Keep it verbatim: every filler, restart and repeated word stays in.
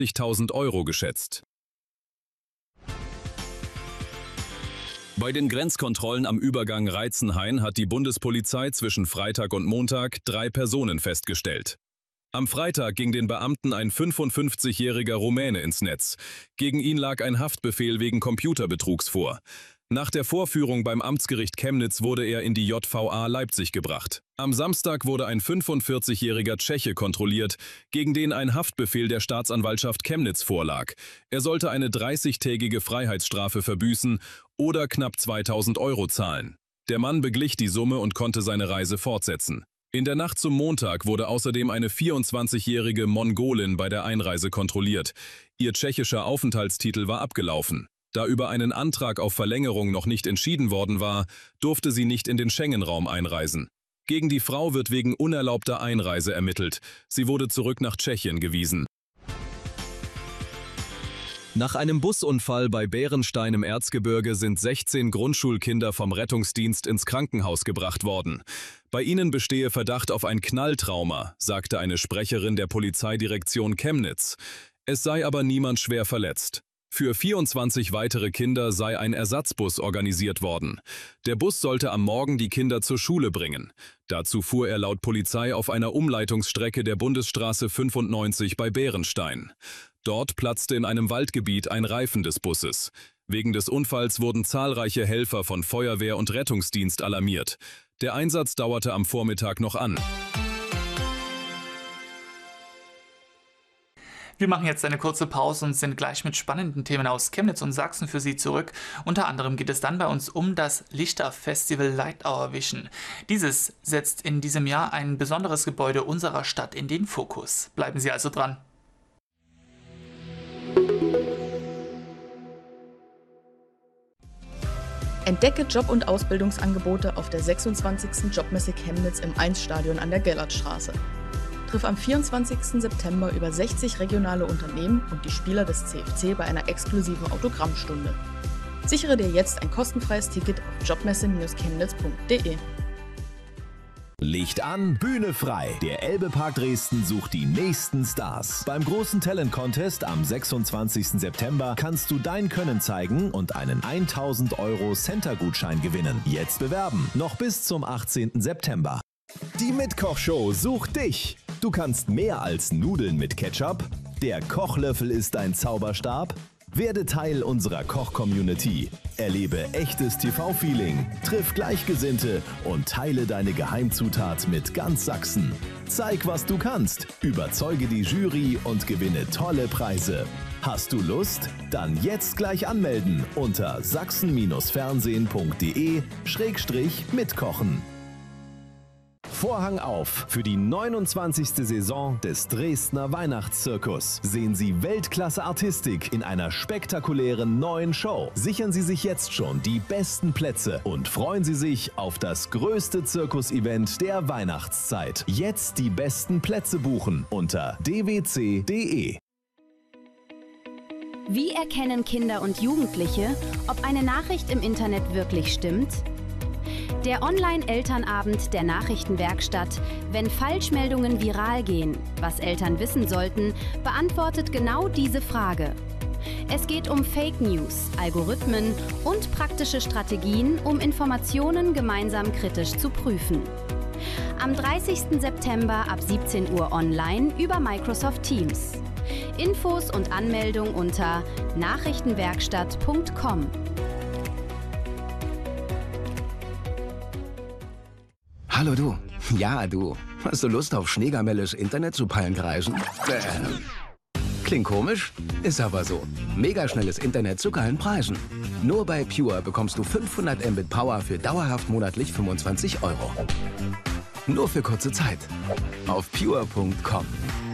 tausend Euro geschätzt. Bei den Grenzkontrollen am Übergang Reizenhain hat die Bundespolizei zwischen Freitag und Montag drei Personen festgestellt. Am Freitag ging den Beamten ein fünfundfünfzigjähriger Rumäne ins Netz. Gegen ihn lag ein Haftbefehl wegen Computerbetrugs vor. Nach der Vorführung beim Amtsgericht Chemnitz wurde er in die J V A Leipzig gebracht. Am Samstag wurde ein fünfundvierzigjähriger Tscheche kontrolliert, gegen den ein Haftbefehl der Staatsanwaltschaft Chemnitz vorlag. Er sollte eine dreißigtägige Freiheitsstrafe verbüßen oder knapp zweitausend Euro zahlen. Der Mann beglich die Summe und konnte seine Reise fortsetzen. In der Nacht zum Montag wurde außerdem eine vierundzwanzigjährige Mongolin bei der Einreise kontrolliert. Ihr tschechischer Aufenthaltstitel war abgelaufen. Da über einen Antrag auf Verlängerung noch nicht entschieden worden war, durfte sie nicht in den Schengen-Raum einreisen. Gegen die Frau wird wegen unerlaubter Einreise ermittelt. Sie wurde zurück nach Tschechien gewiesen. Nach einem Busunfall bei Bärenstein im Erzgebirge sind sechzehn Grundschulkinder vom Rettungsdienst ins Krankenhaus gebracht worden. Bei ihnen bestehe Verdacht auf ein Knalltrauma, sagte eine Sprecherin der Polizeidirektion Chemnitz. Es sei aber niemand schwer verletzt. Für vierundzwanzig weitere Kinder sei ein Ersatzbus organisiert worden. Der Bus sollte am Morgen die Kinder zur Schule bringen. Dazu fuhr er laut Polizei auf einer Umleitungsstrecke der Bundesstraße fünfundneunzig bei Bärenstein. Dort platzte in einem Waldgebiet ein Reifen des Busses. Wegen des Unfalls wurden zahlreiche Helfer von Feuerwehr und Rettungsdienst alarmiert. Der Einsatz dauerte am Vormittag noch an. Wir machen jetzt eine kurze Pause und sind gleich mit spannenden Themen aus Chemnitz und Sachsen für Sie zurück. Unter anderem geht es dann bei uns um das Lichterfestival Light Our Vision. Dieses setzt in diesem Jahr ein besonderes Gebäude unserer Stadt in den Fokus. Bleiben Sie also dran. Entdecke Job- und Ausbildungsangebote auf der sechsundzwanzigsten Jobmesse Chemnitz im Eins-Stadion an der Gellertstraße. Triff am vierundzwanzigsten September über sechzig regionale Unternehmen und die Spieler des C F C bei einer exklusiven Autogrammstunde. Sichere dir jetzt ein kostenfreies Ticket auf jobmesse Bindestrich chemnitz punkt de. Licht an, Bühne frei. Der Elbe-Park Dresden sucht die nächsten Stars. Beim großen Talent Contest am sechsundzwanzigsten September kannst du dein Können zeigen und einen tausend Euro Center-Gutschein gewinnen. Jetzt bewerben, noch bis zum achtzehnten September. Die Mitkochshow sucht dich. Du kannst mehr als Nudeln mit Ketchup. Der Kochlöffel ist dein Zauberstab. Werde Teil unserer Koch-Community. Erlebe echtes T V-Feeling, triff Gleichgesinnte und teile deine Geheimzutat mit ganz Sachsen. Zeig, was du kannst, überzeuge die Jury und gewinne tolle Preise. Hast du Lust? Dann jetzt gleich anmelden unter sachsen fernsehen punkt de schrägstrich mitkochen. Vorhang auf für die neunundzwanzigste Saison des Dresdner Weihnachtszirkus. Sehen Sie Weltklasse-Artistik in einer spektakulären neuen Show. Sichern Sie sich jetzt schon die besten Plätze und freuen Sie sich auf das größte Zirkus-Event der Weihnachtszeit. Jetzt die besten Plätze buchen unter d w c punkt de. Wie erkennen Kinder und Jugendliche, ob eine Nachricht im Internet wirklich stimmt? Der Online-Elternabend der Nachrichtenwerkstatt, wenn Falschmeldungen viral gehen, was Eltern wissen sollten, beantwortet genau diese Frage. Es geht um Fake News, Algorithmen und praktische Strategien, um Informationen gemeinsam kritisch zu prüfen. Am dreißigsten September ab siebzehn Uhr online über Microsoft Teams. Infos und Anmeldung unter nachrichtenwerkstatt punkt com. Hallo du. Ja, du. Hast du Lust auf schneegamelles Internet zu Palmkreisen? Äh. Klingt komisch? Ist aber so. Megaschnelles Internet zu geilen Preisen. Nur bei Pure bekommst du fünfhundert Mbit Power für dauerhaft monatlich fünfundzwanzig Euro. Nur für kurze Zeit. Auf pure punkt com.